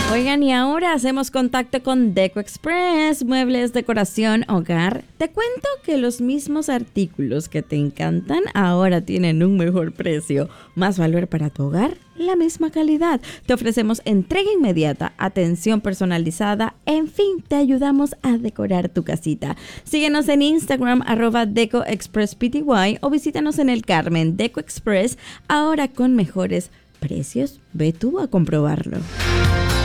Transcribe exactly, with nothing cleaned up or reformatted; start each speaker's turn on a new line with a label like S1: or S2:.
S1: Oigan, y ahora hacemos contacto con Deco Express, muebles, decoración, hogar. Te cuento que los mismos artículos que te encantan ahora tienen un mejor precio. Más valor para tu hogar, la misma calidad. Te ofrecemos entrega inmediata, atención personalizada, en fin, te ayudamos a decorar tu casita. Síguenos en Instagram, arroba Deco Express P T Y, o visítanos en el Carmen. Deco Express, ahora con mejores precios. Ve tú a comprobarlo.